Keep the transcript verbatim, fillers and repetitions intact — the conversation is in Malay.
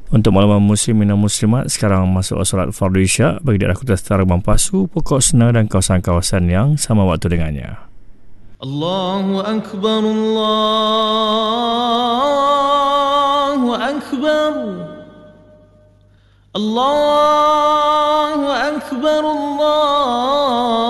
Untuk makluman muslimin dan muslimat, sekarang masuk solat fardu isyak bagi daerah Kota Setara Mampasu, Pokok Sena dan kawasan-kawasan yang sama waktu dengannya. Allahu Akbar, Allahu Akbar, Allahu Akbar, Allah